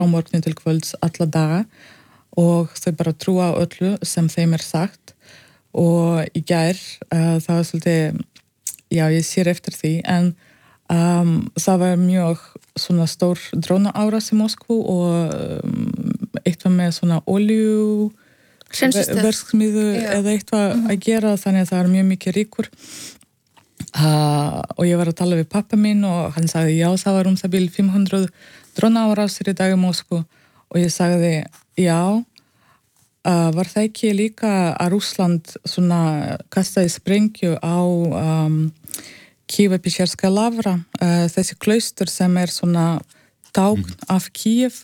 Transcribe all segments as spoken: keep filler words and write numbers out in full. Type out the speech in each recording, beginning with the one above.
frá morgni til kvölds alla daga og þau bara trúa á öllu sem þeim er sagt og í gær uh, það var svolítið, já ég sér eftir því en um, það var mjög svona stór drónaárás í Moskvu og um, eitthvað með svona olíu verksmiðu eða eitthvað mm-hmm. að gera þannig að það er mjög mikið ríkur uh, og ég var að tala við pappa minn og hann sagði já það var um það bil fimm hundruð drónaárásir í dag í Moskvu og ég sagði já uh, var það ekki líka að Rússland svona kastaði sprengju á um, Kiev-Pečerska lavra uh, þessi klaustur sem er svona tákn mm-hmm. af Kiev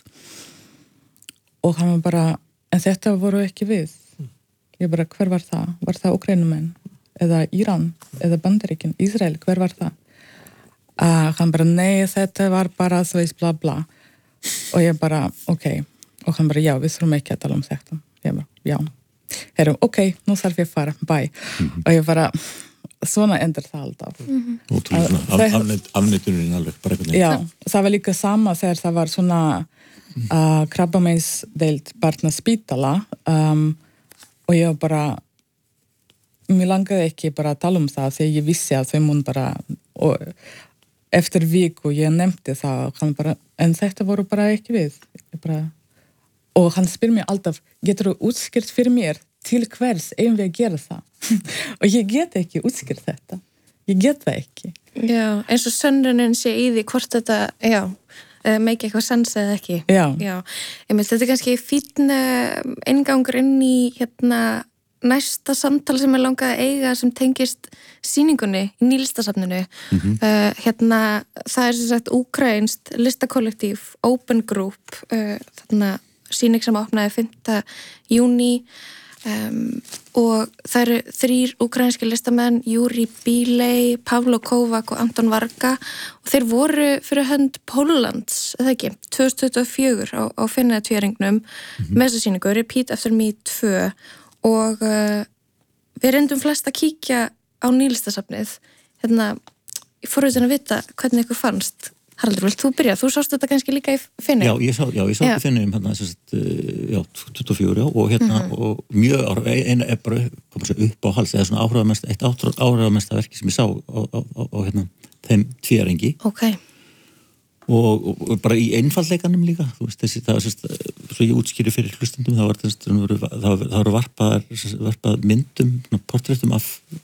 og hann var bara en þetta voru ekki við. Ég bara, hver var það? Var það Úkraínumenn? Eða Íran? Eða Bandaríkin? Ísrael? Hver var það? Uh, hann bara, nei, þetta var bara þú veist, bla bla. Og ég bara, ok. Og hann bara, já, við þurfum ekki að tala um þetta. Ég bara, já. Herum, ok, nú þarf ég að fara, bye. Mm-hmm. Og ég bara, svona endur það alltaf. Mm-hmm. Ótrúlega, uh, afnit, afniturinn alveg, bara eitthvað. Já, það var líka sama þegar það var svona Uh, krabbameinsdeild barnaspítala um, og ég bara mér langaði ekki bara að tala um það þegar ég vissi að þau mun bara og eftir viku ég nefndi það og hann bara, en þetta voru bara ekki við bara, og hann spyr mér alltaf getur þú útskýrt fyrir mér til hvers eigum við að gera það og ég get ekki útskýrt þetta ég get það ekki Já, eins og sönnunin sé í því hvort þetta, já make eitthvað sens eða ekki. Já. Já. Ég með þetta er kannski fínn inngangur inn í hérna næsta samtal sem ég langaði að eiga sem tengist sýningunni í Nýlistasafninu. Mm-hmm. Uh, hérna það er sem sagt úkraínst listakollektív Open Group uh, þarna sýning sem opnaði fimmta júní um, og það eru þrír úkraínski listamenn Júri Bílej, Pavlo Kovac og Anton Varga og þeir voru fyrir hönd Póllands, eða ekki, tvö þúsund tuttugu og fjögur á, á Feneyjatvíæringnum mm-hmm. með þessa sýningu, Repeat After Me tvö og uh, við reyndum flest að kíkja á Nýlistasafnið hérna, ég fór auðvitað að vita hvernig ykkur fannst Haraldur, vilt þú byrja? Þú sást þetta kannski líka í Feneyjum? Já, ég sá, já, ég sá þetta í Feneyjum hérna, já, tuttugu og fjögur, já, og hérna, mm-hmm. og mjög, eina er bara upp á hals, eða svona áhrifamest, eitt áhrifamesta verki sem ég sá á, á, á, á hérna, þeim tvíæringi. Ok. Og, og bara í einfaldleikanum líka, þú veist, þessi, það var sérst, svo ég útskýri fyrir hlustendum, það var þessi, það var varpað, varpað myndum, portréttum af,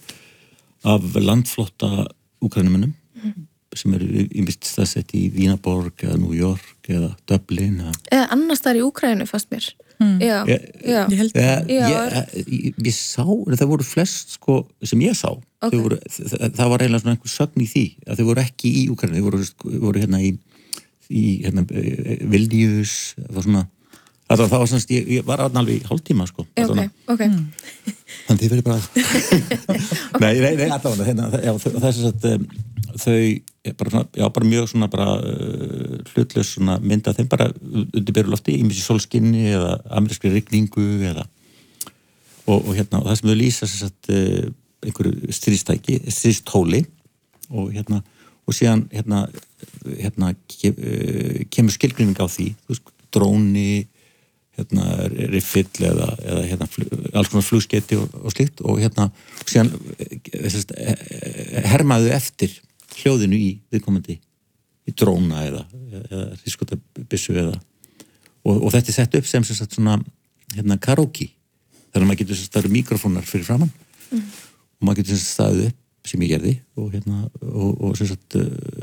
af landflotta úkrænumennum, mm-hmm. sem eru ýmist staðsett í Vínaborg eða New York eða Dublin eða, eða annars þar í Úkraínu fannst mér mm. já, ég, já. ég held ég, ég, ég, ég sá, það voru flest sko, sem ég sá okay. voru, það, það var eiginlega svona einhver sögn í því að þau voru ekki í Úkraínu, þau voru, voru hérna í, í hérna, Vilnius það var svona það var svona, ég, ég var alveg í hálftíma sko ok, ok mm. þannig þið verið bara nei, nei, nei, allavega hérna, já, það er svona um, þau, bara, svona, já, bara mjög svona bara uh, hlutlaus svona mynda þeim bara undir berulofti, í mjög sólskinni eða amerískri rigningu eða og, og hérna, og það sem þau lýsa þess að uh, einhverju stríðstæki, stríðstóli og hérna, og síðan hérna, hérna kem, uh, kemur skilgreining á því, þú veist, dróni hérna, riffill eða, eða hérna, flug, alls konar flugskeyti og, og slíkt og hérna, og síðan þess að hermaðu eftir hljóðinu í viðkomandi í dróna eða, eða hrískotabissu eða og, og þetta er sett upp sem sem sagt svona hérna karaoke, þannig að maður getur það eru mikrofónar fyrir framann mm. og maður getur sem sagt staðið upp sem ég gerði og hérna og, og sem sagt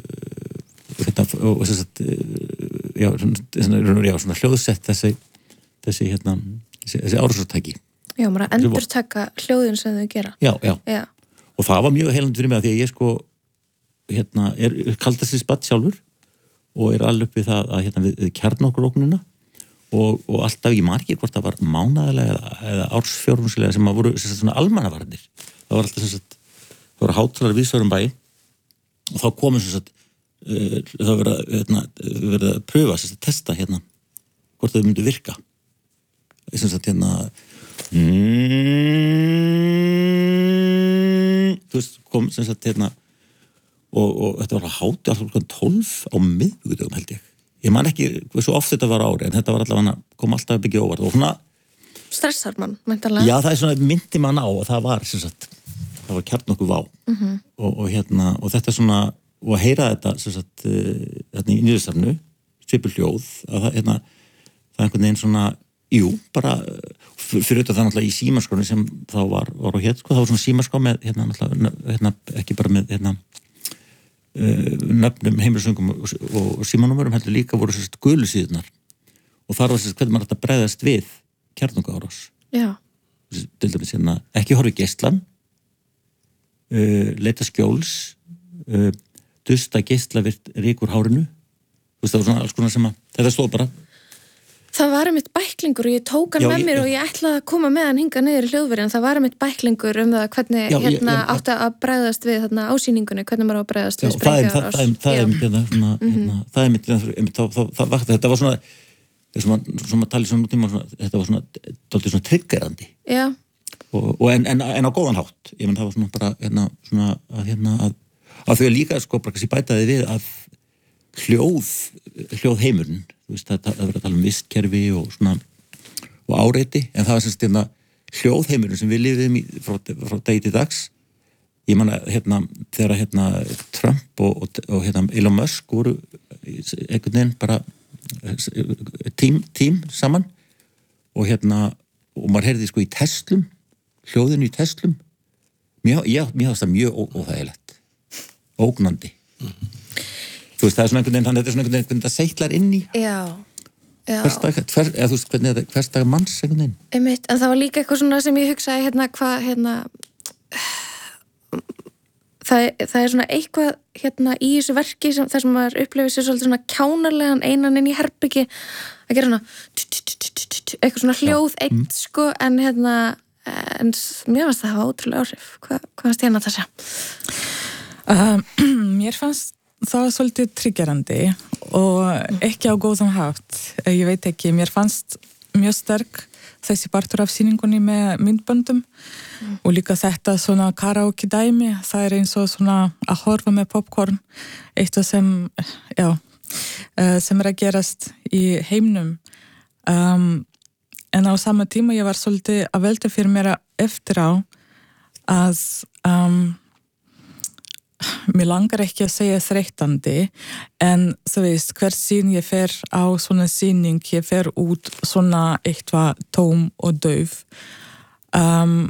og þetta og sem sagt já, svona, já, svona hljóðsett þessi þessi hérna þessi, þessi árásartæki. Já, maður að endurtaka hljóðin sem þau gera. Já, já. Já. Og það var mjög heilandi fyrir mig að því að ég sko hérna, er kaldast í spatt sjálfur og er alveg upp við það að hérna við, við kjarnorkuróknina og, og alltaf, ég man ekki hvort það var mánaðarlega eða, eða ársfjórðungslega sem að voru sem sagt, svona almannavarnir. Það var alltaf sem sagt, það voru hátalar viðsvarum bæ og þá komum sem sagt, uh, það verið að, hérna, verið að pröfa, sem sagt, testa hérna hvort þau myndu virka. Sem sagt, hérna mm, þú veist, kom sem sagt, hérna og, og þetta var að háti alltaf klukkan tólf á miðvikudögum held ég ég man ekki hversu oft þetta var ári en þetta var allavega, kom alltaf að byggja óvart og svona stressar mann, meintanlega. Já, það er svona myndi mann á og það var sem sagt, það var kjarnorku vá mm-hmm. og, og hérna, og þetta svona og að heyra þetta sem sagt hérna í nýðustarnu, svipur hljóð að það, hérna, það er einhvern veginn svona jú, bara fyrir þetta það náttúrulega í símaskráni sem þá var var og hér, sko, það var svona símaskrá með hérna, náttúrulega, hérna, ekki bara með hérna nöfnum, heimilisöngum og, og, og símanúmerum heldur líka voru sérst gulu síðunar og þar var sérst hvernig maður þetta bregðast við kjarnorkuárás. Já. Til dæmis hérna, ekki horfi geislan, uh, leita skjóls, uh, dusta geislavirt ríkur hárinu. Þú veist, það var svona alls konar sem að, þetta stóð bara. Það var einmitt bæklingur og ég tók hann Já, með mér ég, og ég ætlaði að koma með hann hinga niður í hljóðveri en það var einmitt bæklingur um það hvernig Já, ég, hérna ég, átti að bregðast við þarna ásýningunni, hvernig maður á að bregðast við sprengjuárás. Það er það er hérna, svona, hérna, það er mitt, það vakti, þetta var svona, þessum að, svona að tala í svona tíma, þetta var svona, dálítið svona triggerandi. Já. Og, og en, en, en á góðan hátt, ég menn það var svona bara, hérna, svona, að hérna, að, að þau líka, sko, bara kannski bætaði við að hljóð, hljóð heimurinn, þú veist, það, það verður að tala um vistkerfi og svona, og áreiti, en það var semst hérna hljóð heimurinn sem við lifum í frá, frá degi til dags. Ég man að, hérna, þegar hérna Trump og, og, og hérna Elon Musk voru einhvern veginn bara tím, tím saman og hérna, og maður heyrði sko í Teslum, hljóðinu í Teslum, mér, já, mér hafði það mjög óþægilegt, ógnandi. Mm-hmm. Þú veist, það er svona einhvern veginn, þannig að þetta er svona einhvern veginn, hvernig það seitlar inn í. Já, já. Hversdag, hver, eða þú veist, hvernig þetta, hversdag manns einhvern veginn. Einmitt, en það var líka eitthvað svona sem ég hugsaði, hérna, hvað, hérna, það, það er svona eitthvað, hérna, í þessu verki sem, þar sem maður upplifir sér svolítið svona kjánarlegan einan inn í herbyggi, að gera svona, eitthvað svona hljóð eitt, mm. sko, en hérna, en mér fannst það hafa ótrúlega áhrif. Hvað, hvað fannst hérna það sé? Um, mér fannst það var svolítið triggerandi og ekki á góðan hátt. Ég veit ekki, mér fannst mjög sterk þessi partur af sýningunni með myndböndum mm. og líka þetta svona karaoke dæmi, það er eins og svona að horfa með popcorn, eitthvað sem, já, sem er að gerast í heimnum. Um, en á sama tíma ég var svolítið að velta fyrir mér eftir á að um, mér langar ekki að segja þreytandi en þú veist, hver sín ég fer á svona sýning, ég fer út svona eitthvað tóm og dauf. Um,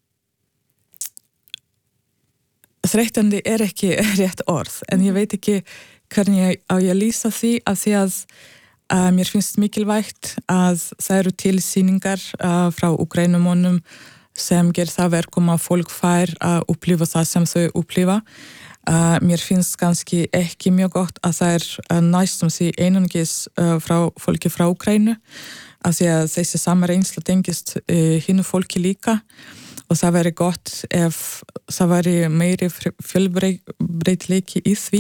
þreytandi er ekki rétt orð, en ég veit ekki hvernig á ég að lýsa því að því að uh, mér finnst mikilvægt að það eru til sýningar uh, frá Úkraínumönnum sem ger það verkum að fólk fær að upplifa það sem þau upplifa. Uh, mér finnst kannski ekki mjög gott að það er uh, næstum því einungis uh, frá fólki frá Úkraínu af því að þessi sama reynsla tengist uh, hinu fólki líka og það veri gott ef það veri meiri fjölbreytileiki í því.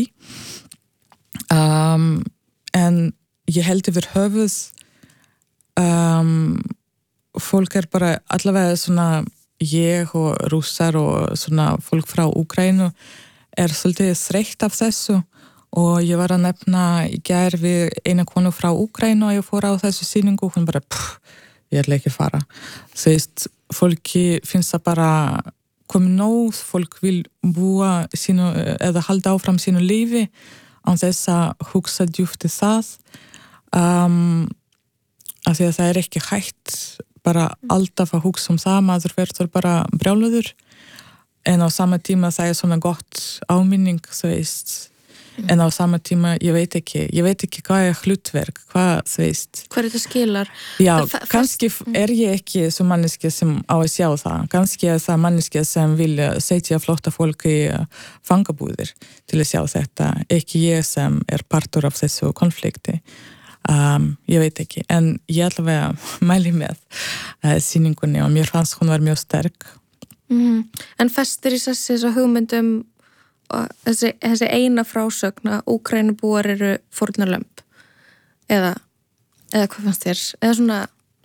Um, en ég held yfir höfuð um, fólk er bara allavega svona ég og rússar og svona fólk frá Úkraínu er svolítið þreytt af þessu og ég var að nefna í gær við eina konu frá Úkraínu og ég fór á þessu sýningu og hún bara, pff, ég ætla ekki að fara. Þú veist, fólki finnst það bara komið nóg, fólk vil búa sínu, eða halda áfram sínu lífi án þess að hugsa djúpt í það. Um, af því að það er ekki hægt bara alltaf að hugsa um það, maður verður bara brjálaður. En á sama tíma það er svona gott áminning, þú veist. Mm. En á sama tíma, ég veit ekki, ég veit ekki hvað er hlutverk, hvað, þú veist. Hvað þetta skilar? Já, kannski er ég ekki svo manneskja sem á að sjá það. Kannski er það manneskja sem vilja setja flotta fólk í fangabúðir til að sjá þetta. Ekki ég sem er partur af þessu konflikti. Um, ég veit ekki, en ég allavega mæli með uh, sýningunni og mér fannst hún var mjög sterk. Mm. En festir í sessi þess að hugmyndum og þessi, þessi eina frásögn að Úkrænubúar eru fórnarlömb eða, eða hvað fannst þér? Eða svona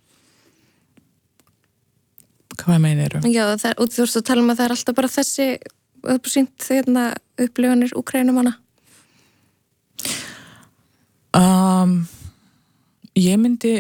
Hvað meinir þú? Já, það, og þú veist að tala um að það er alltaf bara þessi uppsýnt þeirna upplifanir Úkrænumanna. Um, ég myndi